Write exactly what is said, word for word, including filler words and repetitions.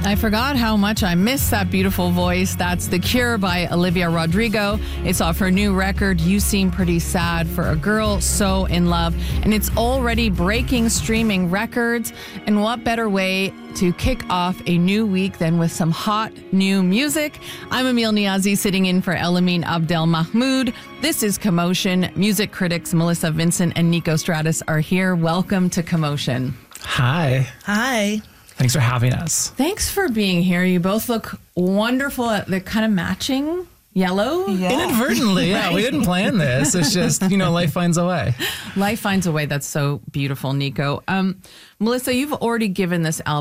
I forgot how much I miss that beautiful voice. That's The Cure by Olivia Rodrigo. It's off her new record, You Seem Pretty Sad for a Girl So in Love. And it's already breaking streaming records. And what better way to kick off a new week than with some hot new music? I'm Emil Niazi, sitting in for Elamin Abdel Mahmoud. This is Commotion. Music critics Melissa Vincent and Nico Stratus are here. Welcome to Commotion. Hi. Hi. Thanks for having us. Thanks for being here. You both look wonderful. They're kind of matching yellow. Yeah. Inadvertently, yeah. We didn't plan this. It's just, you know, life finds a way. Life finds a way. That's so beautiful, Nico. Um, Melissa, you've already given this album